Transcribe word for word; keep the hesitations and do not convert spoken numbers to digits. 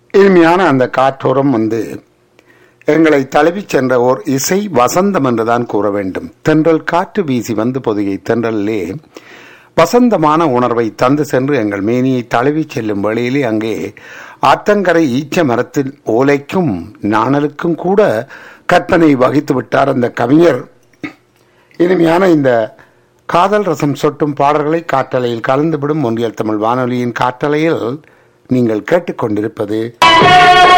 இனிமையான அந்த காற்றோரம் வந்து எங்களை தழுவிச் சென்ற ஓர் இசை வசந்தம் என்றுதான் கூற வேண்டும். தென்றல் காற்று வீசி வந்து பொதிகை தென்றலிலே வசந்தமான உணர்வை தந்து சென்று எங்கள் மேனியை தழுவி செல்லும் வேளையிலே அங்கே ஆத்தங்கரை ஈச்ச மரத்தின் ஓலைக்கும் நாணலுக்கும் கூட கற்பனை வகித்து விட்டார் அந்த கவிஞர். இனிமையான இந்த காதல் ரசம் சொட்டும் பாடல்களை காற்றலையில் கலந்துவிடும் ஒன்றியல் தமிழ் வானொலியின் காற்றலையில் நீங்கள் கேட்டுக்கொண்டிருப்பது